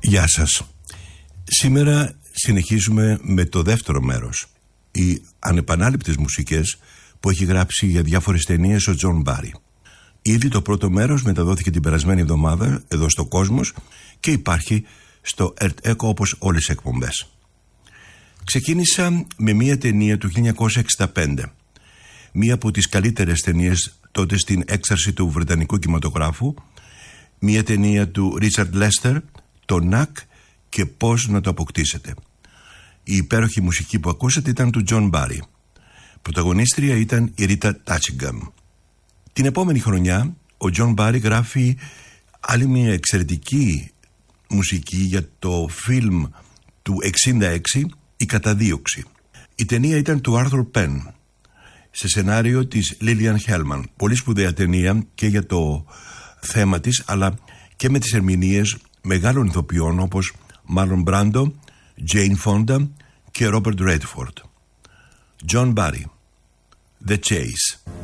Γεια σας. Σήμερα συνεχίζουμε με το δεύτερο μέρος, οι ανεπανάληπτες μουσικές που έχει γράψει για διάφορες ταινίες ο Τζον Μπάρι. Ήδη το πρώτο μέρος μεταδόθηκε την περασμένη εβδομάδα εδώ στο Κόσμος και υπάρχει στο ERT ECO όπως όλες τις εκπομπές. Ξεκίνησα με μια ταινία του 1965, μία από τις καλύτερες ταινίες τότε στην έξαρση του βρετανικού κινηματογράφου, μια ταινία του Ρίτσαρντ Λέστερ, το Νακ και πώς να το αποκτήσετε. Η υπέροχη μουσική που ακούσατε ήταν του Τζον Μπάρι. Πρωταγωνίστρια ήταν η Ρίτα Τάτσιγκαμ. Την επόμενη χρονιά ο Τζον Μπάρι γράφει άλλη μια εξαιρετική μουσική για το φιλμ του 1966, η Καταδίωξη. Η ταινία ήταν του Άρθουρ Πεν σε σενάριο της Λίλιαν Χέλμαν. Πολύ σπουδαία ταινία και για το θέμα της, αλλά και με τις ερμηνείες μεγάλων ηθοποιών όπως Μάρλον Μπράντο, Τζέιν Φόντα και Ρόμπερτ Ρέντφορντ. Τζον Μπάρι, The Chase.